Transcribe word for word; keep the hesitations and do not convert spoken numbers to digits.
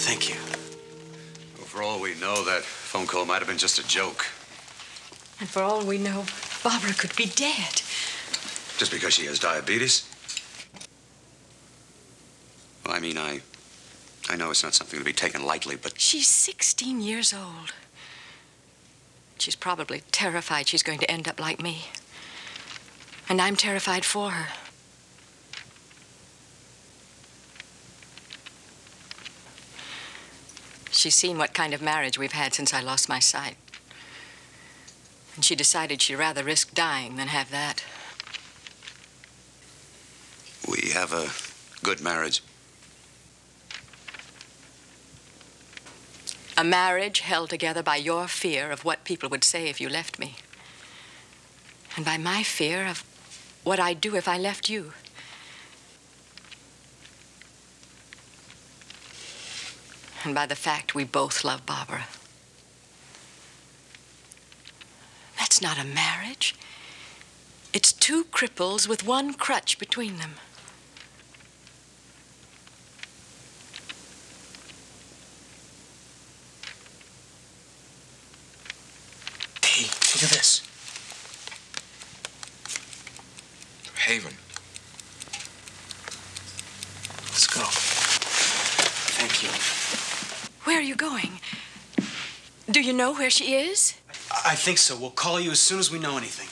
Thank you. Well, for all we know, that phone call might have been just a joke. And for all we know, Barbara could be dead. Just because she has diabetes? Well, I mean, I... I know it's not something to be taken lightly, but... She's sixteen years old. She's probably terrified she's going to end up like me. And I'm terrified for her. She's seen what kind of marriage we've had since I lost my sight. And she decided she'd rather risk dying than have that. We have a good marriage. A marriage held together by your fear of what people would say if you left me. And by my fear of what I'd do if I left you. And by the fact we both love Barbara. That's not a marriage. It's two cripples with one crutch between them. Dee, look at this. Haven. Let's go. Thank you. Where are you going? Do you know where she is? I, I think so. We'll call you as soon as we know anything.